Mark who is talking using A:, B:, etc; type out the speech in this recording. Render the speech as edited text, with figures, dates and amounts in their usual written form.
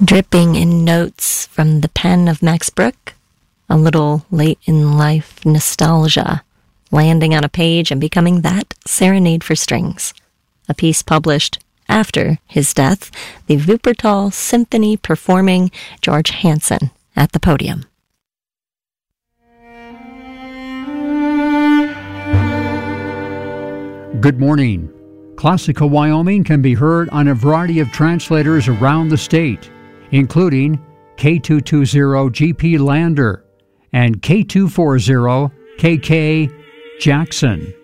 A: Dripping in notes from the pen of Max Brooke, a little late-in-life nostalgia, landing on a page and becoming that serenade for strings. A piece published after his death, the Wuppertal Symphony performing George Hansen at the podium.
B: Good morning. Classical Wyoming can be heard on a variety of translators around the state, including K220 GP Lander and K240 KK Jackson.